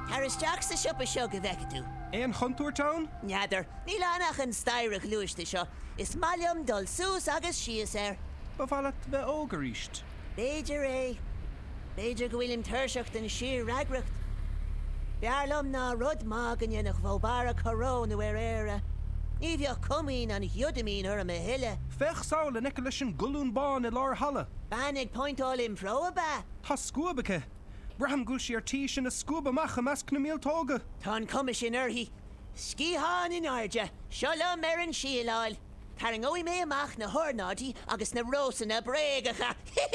Harris Jack's the shop a show go vectu. Ein Hunter Town? Neither. Níl annach an stairach luis the show. Is malium dul sus agus she is Bevallet be ógeríist. Beidir Beidir go William Tershach den sheer ragracht. Bearlum na rud magan yenach vobara corona where era. If you're coming and yudamine or a mahilla. Fech saul en ekkelishin gulun ban in Lar Halle. Banig point all in froaba. Ta scuabeke. Braham gulshi tish in a scuba macha mask na mil toga. Tan commission erhi. Ski han in arja. Shalom merin shielal. Taring oi me mach na hornadi agus na rosa na bregacha.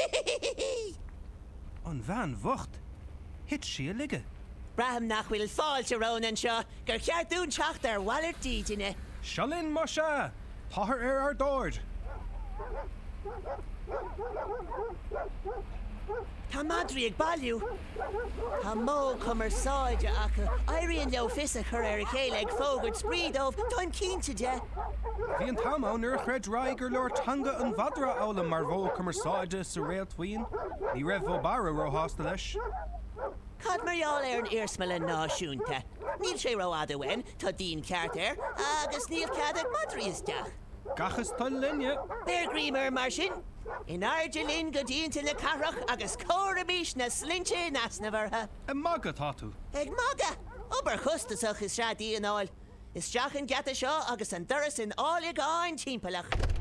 On van vocht. Hit she a ligge. Braham nach will fall to roan and shaw. Ger kjartun chach der wallet deedine. Shalin Moshe. Tahar our dord. Tá madri ag balliú. Tá mó cumar sáide acha. Éiríonn leo fisa chur ar a chéile ag fógad spríd óh táim cínte de. Bhí an tamá nuair chreid raigur leir tanga an bhadra ála mar bhó cumar sáide sa réalthaoin. Ní raibh bhobara ro hásta leis. Cad marall ar an irsmal an náisiúnta. Níl sé ro adawen, tá dín ceart agus níl cadach madri is deach. Gachas tal linne. Bear Grímar mar sin. In Argelin go dínta na carach agus córabís na slinte nas na bhartha. A maga tátu. Ag maga. Ober chustasach is sradí an áil. Is deach an gata seo agus an duras in álig áin timpalach.